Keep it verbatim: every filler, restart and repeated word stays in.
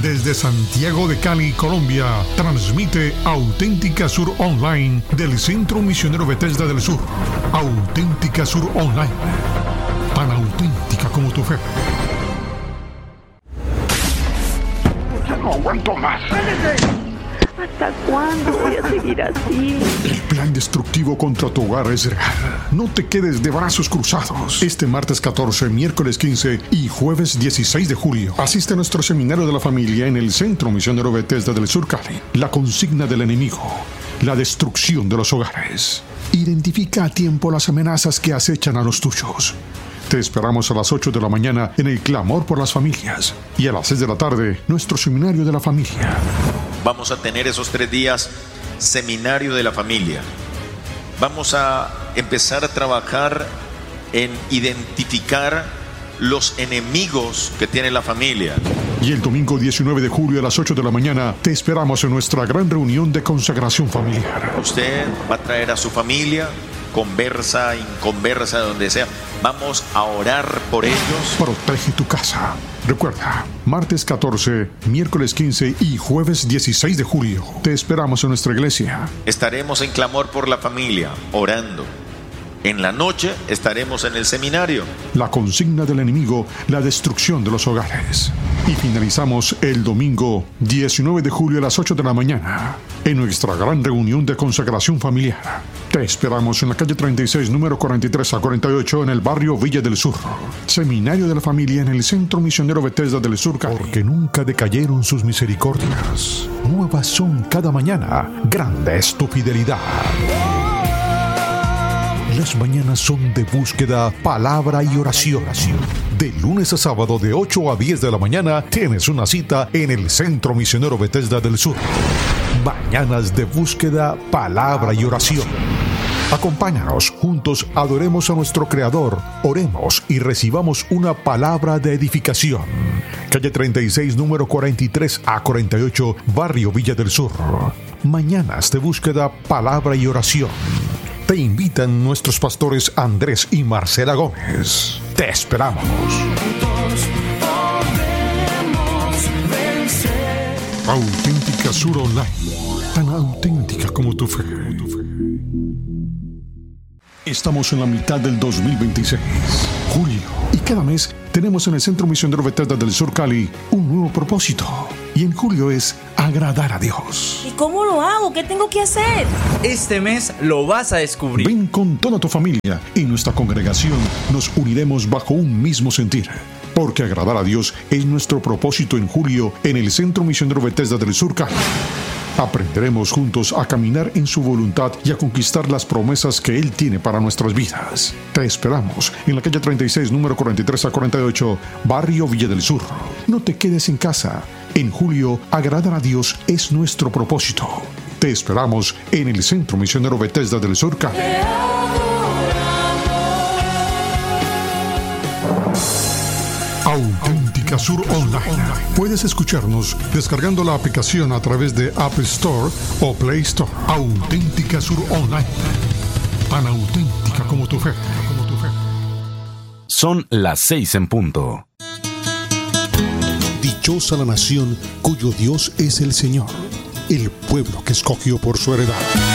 Desde Santiago de Cali, Colombia, transmite Auténtica Sur Online del Centro Misionero Bethesda del Sur. Auténtica Sur Online, tan auténtica como tu fe. Ya no aguanto más. ¿Hasta cuándo voy a seguir así? El plan destructivo contra tu hogar es real. No te quedes de brazos cruzados. Este martes catorce, miércoles quince y jueves dieciséis de julio, asiste a nuestro seminario de la familia en el Centro Misionero Bethesda del Sur Cali. La consigna del enemigo: la destrucción de los hogares. Identifica a tiempo las amenazas que acechan a los tuyos. Te esperamos a las ocho de la mañana en el Clamor por las Familias y a las seis de la tarde, nuestro seminario de la familia. Vamos a tener esos tres días seminario de la familia. Vamos a empezar a trabajar en identificar los enemigos que tiene la familia. Y el domingo diecinueve de julio a las ocho de la mañana te esperamos en nuestra gran reunión de consagración familiar. Usted va a traer a su familia, conversa, inconversa, donde sea. Vamos a orar por ellos. Protege tu casa. Recuerda, martes catorce, miércoles quince y jueves dieciséis de julio. Te esperamos en nuestra iglesia. Estaremos en clamor por la familia, orando. En la noche estaremos en el seminario. La consigna del enemigo: la destrucción de los hogares. Y finalizamos el domingo diecinueve de julio a las ocho de la mañana en nuestra gran reunión de consagración familiar. Te esperamos en la calle treinta y seis, número cuarenta y tres a cuarenta y ocho, en el barrio Villa del Sur. Seminario de la familia en el Centro Misionero Bethesda del Sur Cali. Porque nunca decayeron sus misericordias. Nuevas son cada mañana. Grande es tu fidelidad. Las mañanas son de búsqueda, palabra y oración. De lunes a sábado de ocho a diez de la mañana tienes una cita en el Centro Misionero Bethesda del Sur. Mañanas de búsqueda, palabra y oración. Acompáñanos, juntos adoremos a nuestro Creador, oremos y recibamos una palabra de edificación. Calle treinta y seis, número cuarenta y tres a cuarenta y ocho, barrio Villa del Sur. Mañanas de búsqueda, palabra y oración. Te invitan nuestros pastores Andrés y Marcela Gómez. Te esperamos. Auténtica Sur Online, tan auténtica como tu fe. Estamos en la mitad del dos mil veintiséis, julio, y cada mes tenemos en el Centro Misionero Bethesda del Sur Cali un nuevo propósito. Y en julio es agradar a Dios. ¿Y cómo lo hago? ¿Qué tengo que hacer? Este mes lo vas a descubrir. Ven con toda tu familia. En nuestra congregación nos uniremos bajo un mismo sentir. Porque agradar a Dios es nuestro propósito en julio en el Centro Misionero Bethesda del Sur Cali. Aprenderemos juntos a caminar en su voluntad y a conquistar las promesas que Él tiene para nuestras vidas. Te esperamos en la calle treinta y seis, número cuarenta y tres a cuarenta y ocho, barrio Villa del Sur. No te quedes en casa. En julio, agradar a Dios es nuestro propósito. Te esperamos en el Centro Misionero Bethesda del Sur Cali. Auténtica Sur Online. Puedes escucharnos descargando la aplicación a través de App Store o Play Store. Auténtica Sur Online, tan auténtica como tu fe. Como tu fe. Son las seis en punto. Dichosa la nación cuyo Dios es el Señor, el pueblo que escogió por su heredad.